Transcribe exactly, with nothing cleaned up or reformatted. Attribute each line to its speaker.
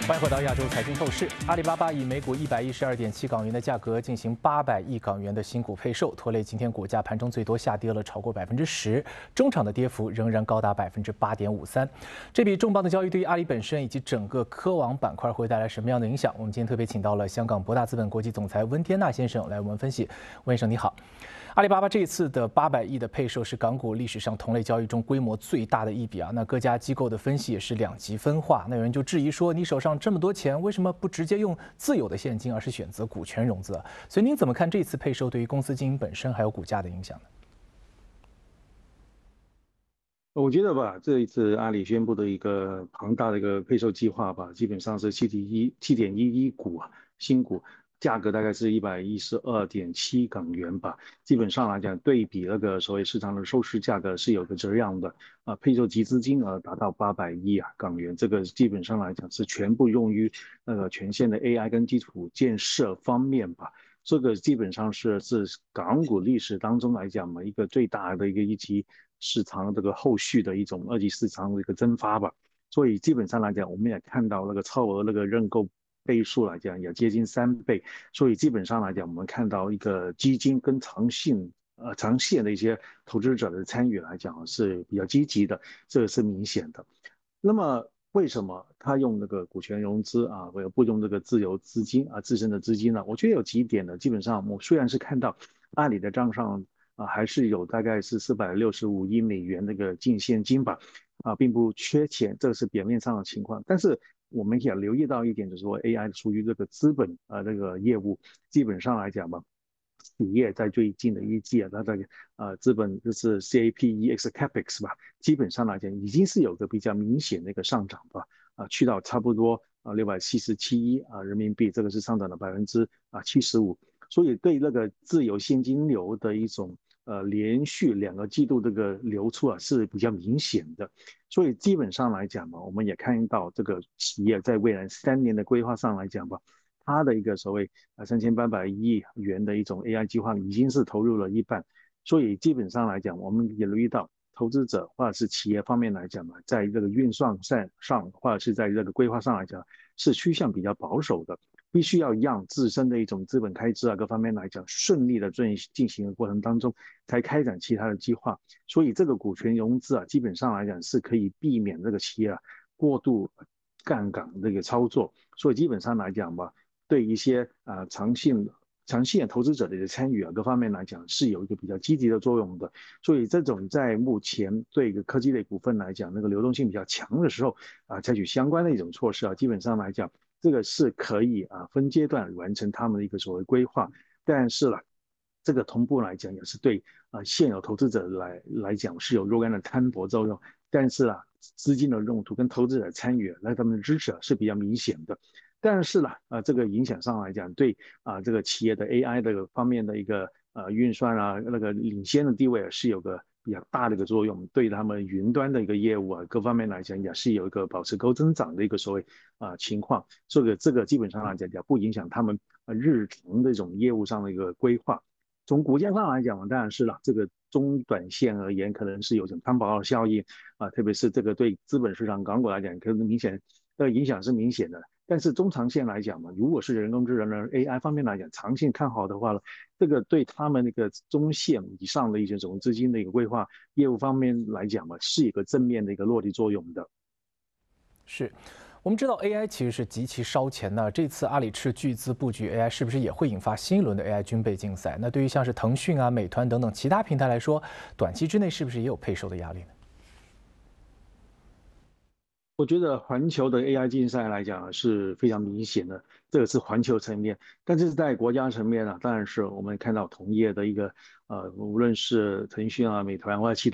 Speaker 1: 欢迎回到亚洲财经透视。阿里巴巴以每股一百一十二点七港元的价格进行八百亿港元的新股配售，拖累今天股价盘中最多下跌了超过百分之十，中场的跌幅仍然高达百分之八点五三。这笔重磅的交易对于阿里本身以及整个科网板块会带来什么样的影响？我们今天特别请到了香港博大资本国际总裁温天纳先生来为我们分析。温先生你好。阿里巴巴这一次的八百亿的配售是港股历史上同类交易中规模最大的一笔啊。那各家机构的分析也是两极分化。那有人就质疑说，你手上这么多钱，为什么不直接用自有的现金，而是选择股权融资啊？所以您怎么看这次配售对于公司经营本身还有股价的影响呢？
Speaker 2: 我觉得吧，这一次阿里宣布的一个庞大的一个配售计划吧，基本上是七点一七点一一股啊，新股价格大概是一百一十二点七港元吧。基本上来讲，对比那个所谓市场的收市价格是有个折让的啊。配售集资金额达到八百亿啊港元，这个基本上来讲是全部用于那个全线的 A I 跟基础建设方面吧。这个基本上是是港股历史当中来讲嘛，一个最大的一个一级市场这个后续的一种二级市场的一个增发吧。所以基本上来讲，我们也看到那个超额那个认购倍数来讲也接近三倍。所以基本上来讲，我们看到一个基金跟长线呃长线的一些投资者的参与来讲是比较积极的，这个是明显的。那么为什么他用那个股权融资啊，而不用这个自有资金啊，自身的资金呢？我觉得有几点呢。基本上我虽然是看到阿里的账上啊，还是有大概是四百六十五亿美元那个净现金吧，啊，并不缺钱，这个是表面上的情况。但是我们也留意到一点，就是说 A I 属于这个资本啊这个业务，基本上来讲吧。企业在最近的一季啊，它的呃资本就是 CAPEX Capex 吧，基本上来讲已经是有个比较明显的一个上涨吧，啊，去到差不多啊六百七十七亿啊人民币，这个是上涨了百分之啊七十五，所以对那个自由现金流的一种呃连续两个季度这个流出啊是比较明显的，所以基本上来讲嘛，我们也看到这个企业在未来三年的规划上来讲吧。它的一个所谓呃三千八百亿元的一种 A I 计划已经是投入了一半，所以基本上来讲，我们也留意到投资者或者是企业方面来讲嘛，在这个运算上上或者是在这个规划上来讲，是趋向比较保守的，必须要让自身的一种资本开支啊各方面来讲顺利的进进行的过程当中，才开展其他的计划。所以这个股权融资啊，基本上来讲是可以避免这个企业啊过度杠杆这个操作，所以基本上来讲吧。对一些啊、呃、长线长线投资者的参与啊，各方面来讲是有一个比较积极的作用的。所以这种在目前对一个科技类股份来讲，那个流动性比较强的时候啊，采取相关的一种措施啊，基本上来讲，这个是可以啊分阶段完成他们的一个所谓规划。但是了，这个同步来讲也是对啊现有投资者来来讲是有若干的摊薄作用。但是啊，资金的用途跟投资者参与，来他们的支持是比较明显的。但是呢，呃，这个影响上来讲，对啊、呃，这个企业的 A I 这个方面的一个呃运算啊，那个领先的地位是有个比较大的一个作用，对他们云端的一个业务啊，各方面来讲也是有一个保持高增长的一个所谓啊、呃、情况。这个这个基本上来讲也不影响他们呃日常的这种业务上的一个规划。从股价上来讲，当然是了，这个中短线而言，可能是有种摊薄的效应啊，特别是这个对资本市场港股来讲，可能明显的影响是明显的。但是中长线来讲嘛，如果是人工智能的 A I 方面来讲，长线看好的话呢，这个对他们那个中线以上的一些种资金的一个规划业务方面来讲嘛，是一个正面的一个落地作用的。
Speaker 1: 是。我们知道 A I 其实是极其烧钱的，这次阿里斥巨资布局 A I， 是不是也会引发新一轮的 A I 军备竞赛？那对于像是腾讯啊、美团等等其他平台来说，短期之内是不是也有配售的压力呢？
Speaker 2: 我觉得环球的 A I 竞赛来讲是非常明显的，这个是环球层面。但是在国家层面呢，当然是我们看到同业的一个呃，无论是腾讯啊、美团或者其他。